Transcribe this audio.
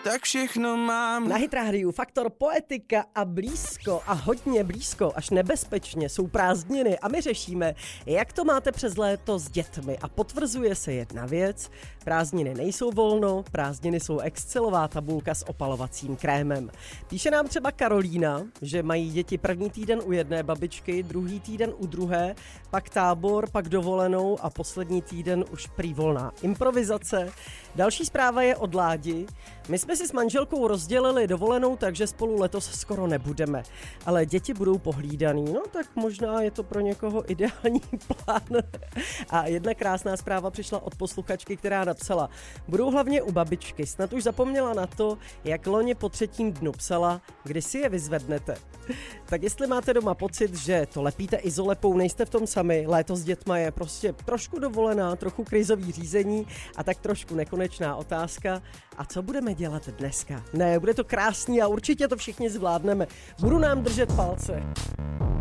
tak všechno mám. Na Hit Radio Faktor poetika a blízko a hodně blízko, až nebezpečně jsou prázdniny a my řešíme, jak to máte přes léto s dětmi a potvrzuje se jedna věc, prázdniny nejsou volno, prázdniny jsou excelová tabulka s opalovacím krémem. Píše nám třeba Karolína, že mají děti první týden u jedné babičky, druhý týden u druhé, pak tábor, pak dovolenou a poslední týden už prý volná improvizace. Další zpráva je od Ládi. My jsme si s manželkou rozdělili dovolenou, takže spolu letos skoro nebudeme. Ale děti budou pohlídaný, no tak možná je to pro někoho ideální plán. A jedna krásná zpráva přišla od posluchačky, která napsala: budou hlavně u babičky, snad už zapomněla na to, jak loni po 3. dnu psala, kdy si je vyzvednete. Tak jestli máte doma pocit, že to lepíte izolepou, nejste v tom sami, léto s dětma je prostě trošku dovolená, trochu krizový řízení a tak trošku nekonečná otázka. A co budeme dělat dneska? Ne, bude to krásný a určitě to všichni zvládneme. Budu nám držet palce.